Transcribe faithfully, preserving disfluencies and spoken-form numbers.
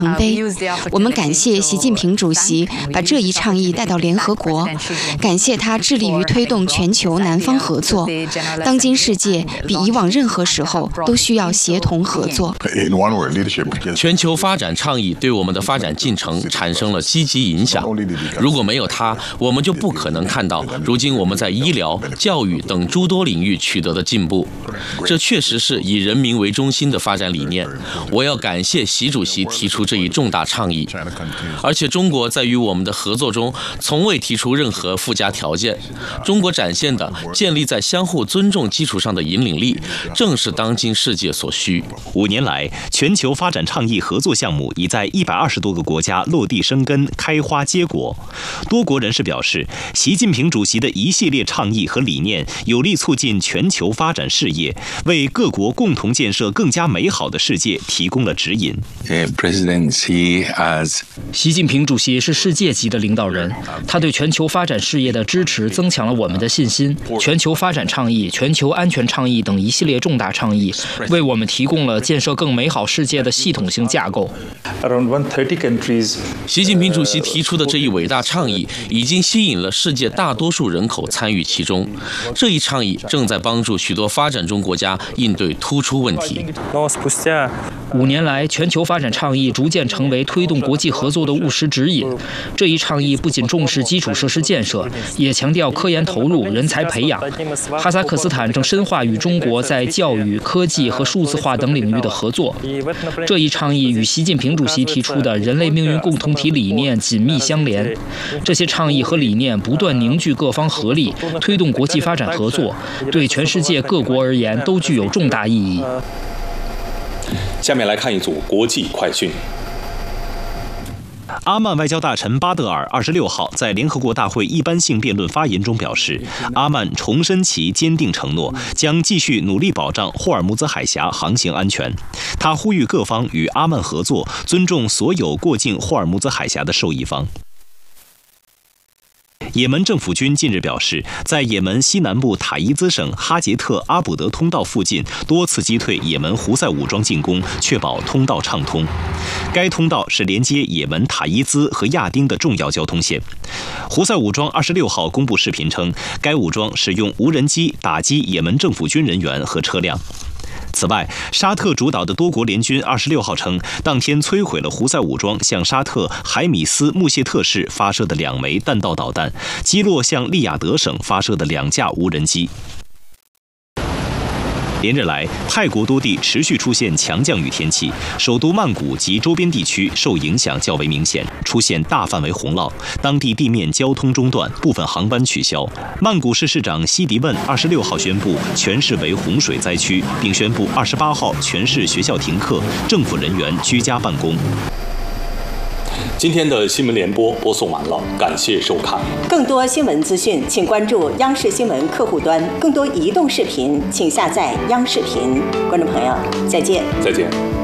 成碑。我们感谢习近平主席把这一倡议带到联合国，感谢他致力于推动全球南方合作。当今世界比以往任何时候都需要协同合作。 全球发展倡议对我们的发展进程产生了积极影响。如果没有它，我们就不可能看到如今我们在医疗、教育等诸多领域取得的进步。这确实是以人民为中心的发展理念。我要感谢习主席提出这一重大倡议，而且中国在与我们的合作中从未提出任何附加条件。中国展现的建立在相互尊重基础上的引领力，正是当今世界所需。 五年来，全球发展倡议合作项目已在一百二十多个国家落地生根、开花结果。多国人士表示，习近平主席的一系列倡议和理念有力促进全球发展事业，为各国共同建设更加美好的世界提供了指引。 习近平主席是世界级的领导人，他对全球发展事业的支持增强了我们的信心。全球发展倡议、全球安全倡议等一系列重大倡议，为我们提供了建设更美好世界的系统性架构。 习近平主席提出的这一伟大倡议已经吸引了世界大多数人口参与其中。这一倡议正在帮助许多发展中国家应对突出问题。 五年来，全球发展倡议逐渐成为推动国际合作的务实指引。这一倡议不仅重视基础设施建设，也强调科研投入、人才培养。哈萨克斯坦正深化与中国在教育、科技和数字化等领域的合作。这一倡议与习近平主席提出的人类命运共同体理念紧密相连。这些倡议和理念不断凝聚各方合力，推动国际发展合作，对全世界各国而言都具有重大意义。 下面来看一组国际快讯。 阿曼外交大臣巴德尔二十六号在联合国大会一般性辩论发言中表示，阿曼重申其坚定承诺，将继续努力保障霍尔木兹海峡航行安全。他呼吁各方与阿曼合作，尊重所有过境霍尔木兹海峡的受益方。也门政府军近日表示，在也门西南部塔伊兹省哈杰特阿卜德通道附近多次击退也门胡塞武装进攻，确保通道畅通。该通道是连接也门塔伊兹和亚丁的重要交通线。胡塞武装二十六号公布视频称，该武装使用无人机打击也门政府军人员和车辆。此外，沙特主导的多国联军二十六号称，当天摧毁了胡塞武装向沙特海米斯穆谢特市发射的两枚弹道导弹，击落向利雅得省发射的两架无人机。连日来，泰国多地持续出现强降雨天气，首都曼谷及周边地区受影响较为明显，出现大范围洪涝，当地地面交通中断，部分航班取消。曼谷市市长西迪问二十六号宣布全市为洪水灾区，并宣布二十八号全市学校停课，政府人员居家办公。 今天的新闻联播播送完了，感谢收看。 更多新闻资讯，请关注央视新闻客户端。更多移动视频，请下载央视频。观众朋友，再见。 再见。